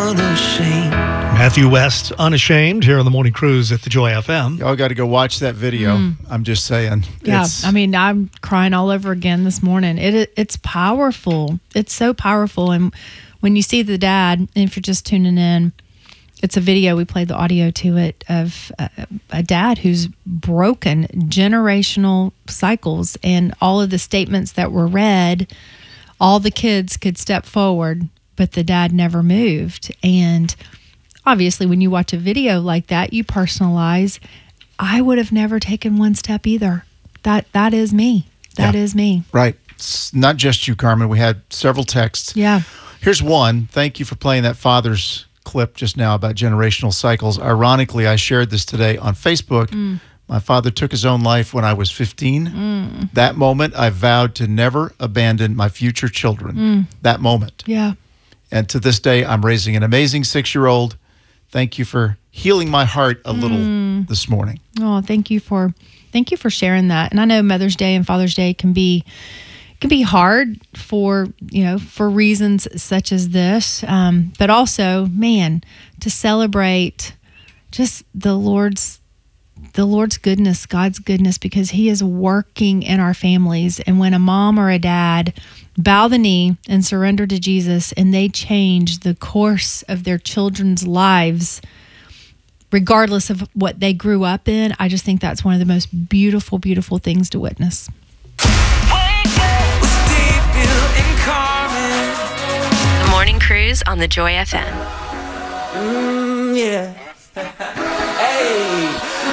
unashamed. Matthew West, Unashamed, here on the Morning Cruise at the Joy FM. Y'all got to go watch that video. I'm just saying. Yeah, I mean, I'm crying all over again this morning. It's powerful. It's so powerful. And when you see the dad, and if you're just tuning in, it's a video, we played the audio to it, of a dad who's broken generational cycles, and all of the statements that were read, all the kids could step forward, but the dad never moved. And obviously, when you watch a video like that, you personalize. I would have never taken one step either. That is me. That is me. Right. It's not just you, Carmen. We had several texts. Yeah. Here's one. Thank you for playing that Father's clip just now about generational cycles. Ironically, I shared this today on Facebook. My father took his own life when I was 15. That moment, I vowed to never abandon my future children. That moment. Yeah. And to this day, I'm raising an amazing 6-year-old. Thank you for healing my heart a little this morning. Oh, thank you for sharing that. And I know Mother's Day and Father's Day can be hard for reasons such as this. But also, man, to celebrate just the Lord's goodness, God's goodness, because He is working in our families. And when a mom or a dad bow the knee and surrender to Jesus, and they change the course of their children's lives, regardless of what they grew up in, I just think that's one of the most beautiful, beautiful things to witness. The Morning Cruise on the Joy FM. Yeah. Hey.